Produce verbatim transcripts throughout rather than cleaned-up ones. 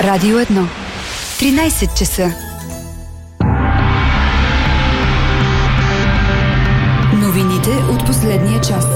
Радио едно. тринайсет часа. Новините от последния час.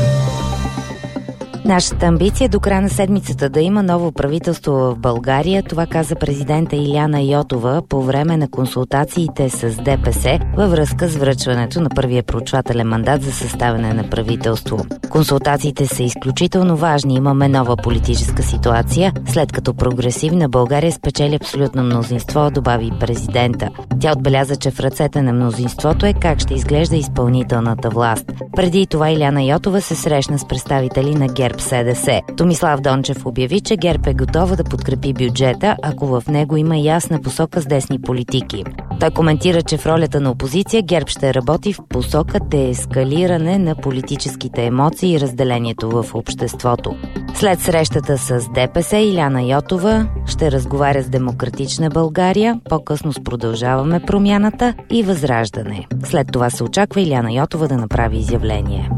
Нашата амбиция е до края на седмицата да има ново правителство в България. Това каза президента Илияна Йотова по време на консултациите с ДПС във връзка с връчването на първия проучвателен мандат за съставяне на правителство. Консултациите са изключително важни. Имаме нова политическа ситуация, след като прогресивна България спечели абсолютно мнозинство, добави президента. Тя отбеляза, че в ръцете на мнозинството е как ще изглежда изпълнителната власт. Преди това Илияна Йотова се срещна с представители на ГЕРБ СДС. Томислав Дончев обяви, че ГЕРБ е готова да подкрепи бюджета, ако в него има ясна посока с десни политики. Той коментира, че в ролята на опозиция ГЕРБ ще работи в посока деескалиране на политическите емоции и разделението в обществото. След срещата с ДПС, Илияна Йотова ще разговаря с Демократична България, по-късно с Продължаваме промяната и Възраждане. След това се очаква Илияна Йотова да направи изявление.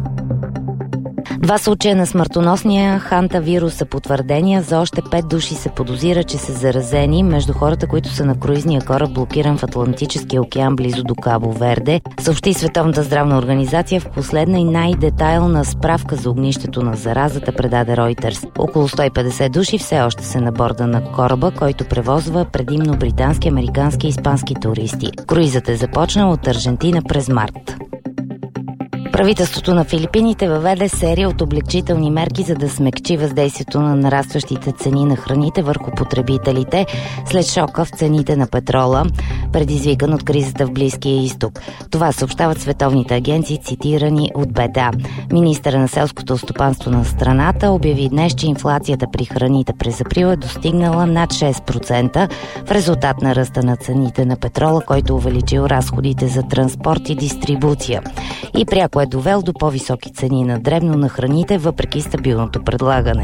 Два случая на смъртоносния хантавирус са потвърдения. За още пет души се подозира, че са заразени между хората, които са на круизния кораб, блокиран в Атлантическия океан близо до Кабо Верде, съобщи Световната здравна организация в последна и най-детайлна справка за огнището на заразата, предаде Reuters. Около сто и петдесет души все още са на борда на кораба, който превозва предимно британски, американски и испански туристи. Круизът е започнал от Аржентина през март. Правителството на Филипините въведе серия от облекчителни мерки, за да смекчи въздействието на нарастващите цени на храните върху потребителите след шока в цените на петрола, предизвикан от кризата в Близкия изток. Това съобщават световните агенции, цитирани от БДА. Министъра на селското стопанство на страната обяви днес, че инфлацията при храните през април е достигнала над шест процента в резултат на ръста на цените на петрола, който увеличил разходите за транспорт и дистрибуция и пряко е довел до по-високи цени на дребно на храните, въпреки стабилното предлагане.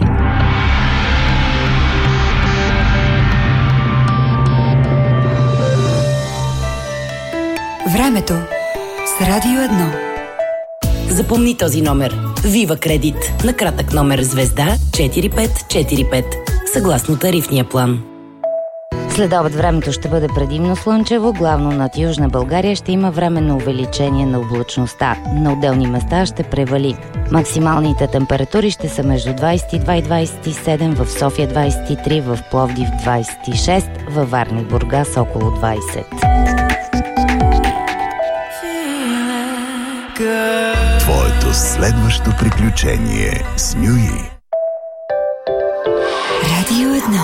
Времето с Радио едно. Запомни този номер. Вива Кредит. На кратък номер звезда четири пет четири пет. Съгласно тарифния план. След обед времето ще бъде предимно слънчево, главно над Южна България ще има временно увеличение на облачността. На отделни места ще превали. Максималните температури ще са между двайсет и два и двайсет и седем, в София двайсет и три, в Пловдив двайсет и шест, във Варна и Бургас около двайсет. Твоето следващо приключение с Нюи. Радио едно.